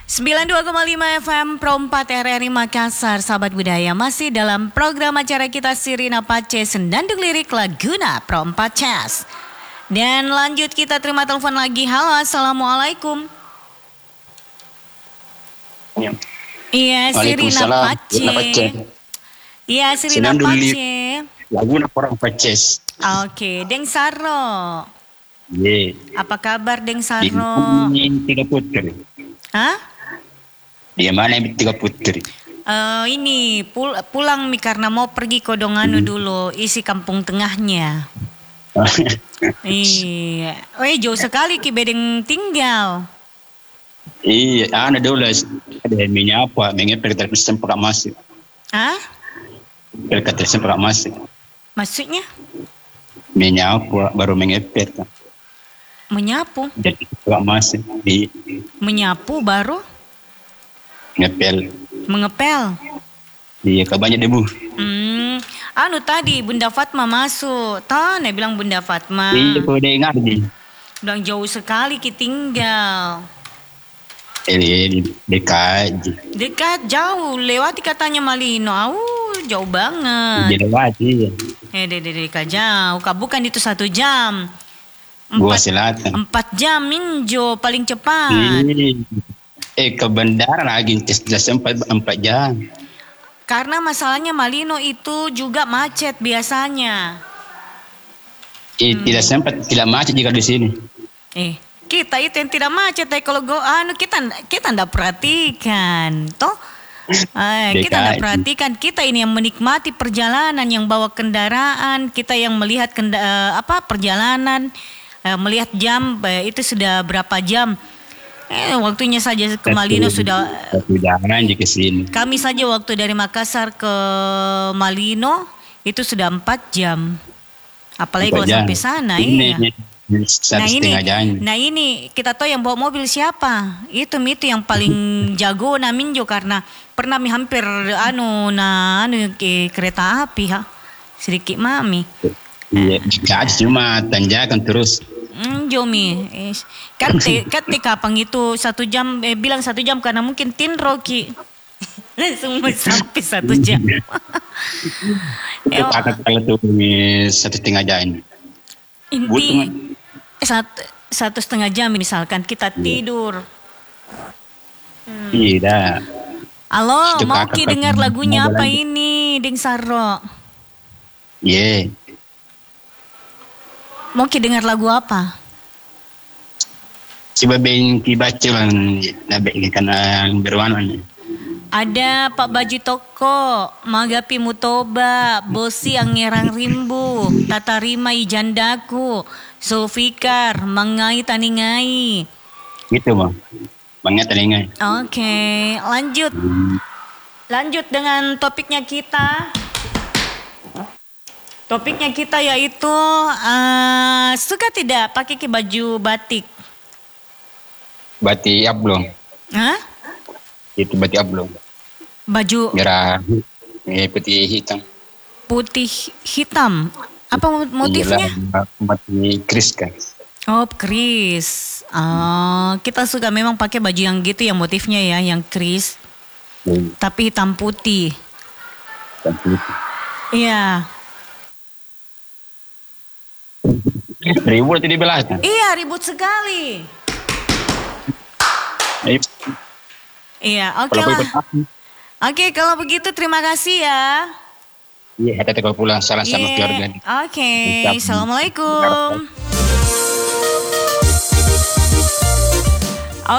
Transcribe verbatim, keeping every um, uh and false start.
sembilan puluh dua koma lima F M Pro empat R R I Makassar, sahabat budaya, masih dalam program acara kita Sirina Pace Sendandung Lirik Laguna Pro empat Chess. Dan lanjut kita terima telepon lagi. Halo, assalamualaikum. Ya. Iya, Sirina Pace. Iya, Sirina Pace. Laguna Pro empat Chess. Oke, Deng Saro. Ye. Apa kabar Deng Saro? Ini tiga putri. Hah? Di mana ini tiga putri? Uh, ini pul pulang mi karena mau pergi ke Donganu hmm. dulu, isi kampung tengahnya. Iya, weh jauh sekali ki bedeng tinggal. Iya, ana dulu ada minyak apa, minyak pergi sempat masuk. Ah? Pergi sempat masuk. Maksudnya? Minyak apa baru mengepet kan? Menyapu? Jadi sempat masuk. Di. Menyapu baru? Ngepel. Mengepel? Iya, kebanyak debu. Hmm, anu tadi Bunda Fatma masuk. Tahu, nih bilang Bunda Fatma. Iya, kau udah ingat nih. Udah jauh sekali kita tinggal. Eh, dekat. Dekat, jauh. Lewati katanya Malino. Au, jauh banget. Lewati. Eh, deh, deh, dekat jauh. Bukan itu satu jam. Empat, selatan. Empat jam minjo paling cepat. Iya. Eh ke bandara lagi sudah sempat empat jam. Karena masalahnya Malino itu juga macet biasanya. Eh hmm. tidak sempat tidak macet jika di sini. Eh kita itu yang tidak macet. Eh kalau go anu kita kita ndak perhatikan, toh. Eh, kita ndak perhatikan, kita ini yang menikmati perjalanan, yang bawa kendaraan, kita yang melihat kenda, uh, apa perjalanan, uh, melihat jam uh, itu sudah berapa jam. Eh, waktunya saja ke Malino sudah. Jangan ke sini. Kami saja waktu dari Makassar ke Malino itu sudah empat jam. Apalagi kalau sampai sana, ini, iya. Ini, nah ini, nah ini kita tahu yang bawa mobil siapa? Itu itu yang paling jago Naminjo karena pernah mi hampir anu na anu ke kereta api ha sedikit mami. Iya, uh. cuma tanjakan terus. Hmm, Jomi, kate kate kapang itu satu jam, eh, bilang satu jam karena mungkin tin Rocky langsung sampai satu jam. Itu akan kalau tuh satu setengah jam. Inti satu satu setengah jam misalkan kita tidur. Hmm. Iya. Halo, mau ki dengar lagunya apa ini, Deng Saro? Iya. Yeah. Mau ki dengar lagu apa? Coba bengki baca bang, nabe karena berwarna. Ada Pak Baju Toko, Magapi Mutoba, Bosi Angerang Rimbu, Tata Rima Ijandaku, Sulfikar, Mangai Taningai. Gitu bang, Mangai Taningai. Oke, okay, lanjut. Hmm. Lanjut dengan topiknya kita. Topiknya kita yaitu uh, suka tidak pakai ke baju batik? Batik ablong. Hah? Itu batik ablong. Baju merah, eh, putih hitam. Putih hitam. Apa motifnya? Batik kris kan. Oh, kris. Uh, kita suka memang pakai baju yang gitu yang motifnya ya, yang kris. Hmm. Tapi hitam putih. Hitam putih. Iya. Ribut di belakang. Iya, ribut sekali. Iya, oke okay lah. Oke, okay, kalau begitu terima kasih ya. Iya, hati-hati kalau pulang. Salam sama yeah. keluarga. Oke, okay. Assalamualaikum.